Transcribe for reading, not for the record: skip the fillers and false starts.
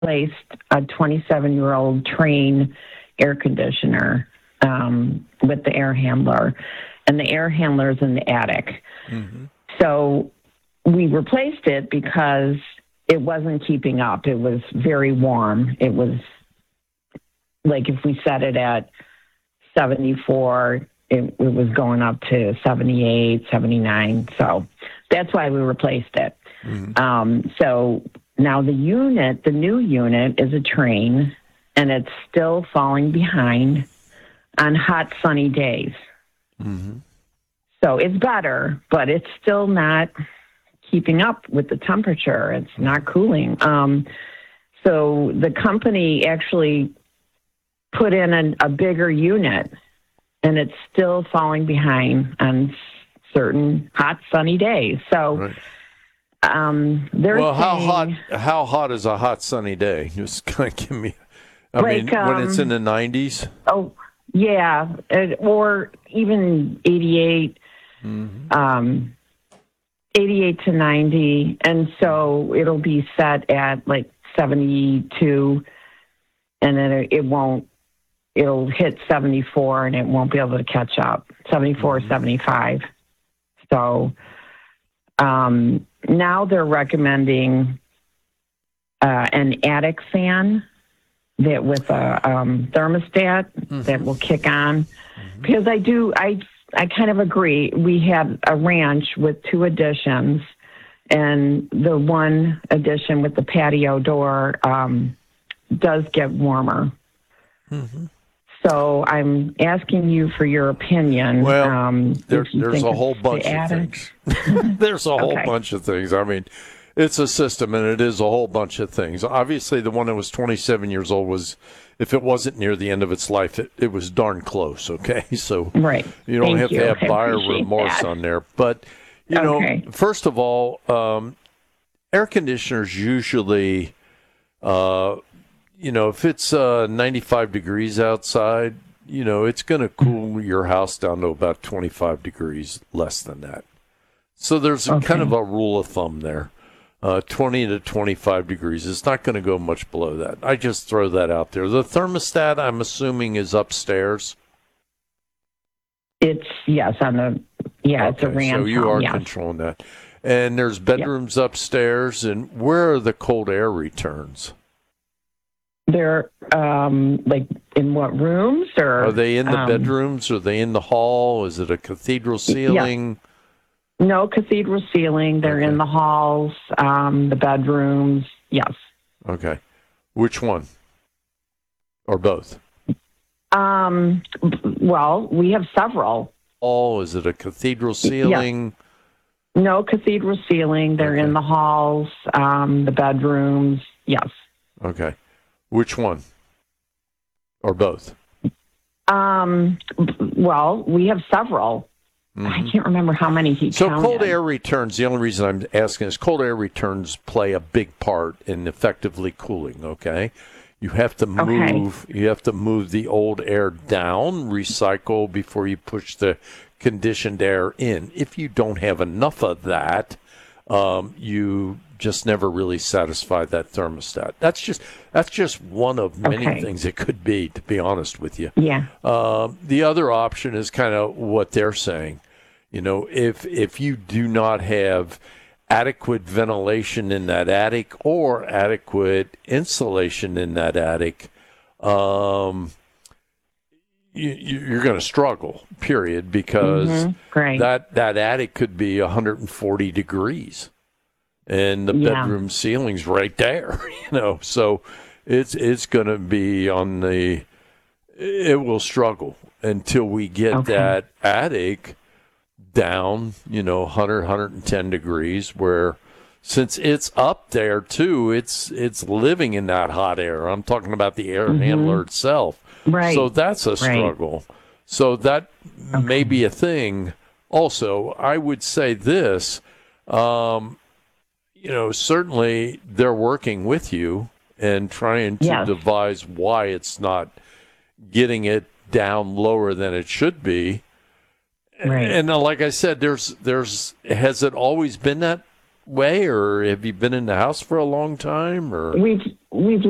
placed a 27-year-old Trane air conditioner with the air handler, and the air handler is in the attic. Mm-hmm. So we replaced it because it wasn't keeping up. It was very warm. It was like if we set it at 74, it was going up to 78, 79. So that's why we replaced it. Mm-hmm. So now the new unit is a Trane, and it's still falling behind on hot, sunny days. Mm-hmm. So it's better, but it's still not keeping up with the temperature. It's not cooling. So the company actually put in a bigger unit, and it's still falling behind on certain hot, sunny days. So right. Well, how hot is a hot, sunny day? Just kind of give me, when it's in the 90s? Oh, yeah, or even 88, 88 to 90, and so it'll be set at like 72, and then it'll hit 74, and it won't be able to catch up, 74 or 75. So now they're recommending an attic fan that with a thermostat that will kick on. Because I kind of agree. We have a ranch with 2 additions, and the one addition with the patio door does get warmer. Mm-hmm. So I'm asking you for your opinion. Well, there's a whole bunch of things. There's a whole bunch of things. I mean, it's a system, and it is a whole bunch of things. Obviously, the one that was 27 years old was, if it wasn't near the end of its life, it was darn close, okay? So right. You don't have to have buyer remorse on there. But, you know, first of all, air conditioners usually, if it's 95 degrees outside, it's going to cool your house down to about 25 degrees, less than that. So there's kind of a rule of thumb there. 20 to 25 degrees. It's not going to go much below that. I just throw that out there. The thermostat, I'm assuming, is upstairs. It's it's a ranch. So you are controlling that. And there's bedrooms upstairs. And where are the cold air returns? They're like in what rooms? Or are they in the bedrooms? Are they in the hall? Is it a cathedral ceiling? Yeah. No cathedral ceiling. They're in the halls, the bedrooms. Yes. Okay. Which one? Or both? Well, we have several. Oh, is it a cathedral ceiling? Yes. No cathedral ceiling. They're in the halls, the bedrooms. Yes. Okay. Which one? Or both? Well, we have several. Mm-hmm. I can't remember how many he counted. So cold air returns, the only reason I'm asking is cold air returns play a big part in effectively cooling, okay? You have to move the old air down, recycle before you push the conditioned air in. If you don't have enough of that, you just never really satisfy that thermostat. That's just one of many things it could be, to be honest with you. Yeah. The other option is kind of what they're saying. If you do not have adequate ventilation in that attic or adequate insulation in that attic, you're going to struggle, period, because that attic could be 140 degrees. And the bedroom ceiling's right there, So it's going to be it will struggle until we get that attic down, 100, 110 degrees, where since it's up there too, it's living in that hot air. I'm talking about the air handler itself. Right. So that's a struggle. Right. So that may be a thing. Also, I would say this, certainly they're working with you and trying to devise why it's not getting it down lower than it should be. Right. And like I said, has it always been that way, or have you been in the house for a long time? Or we've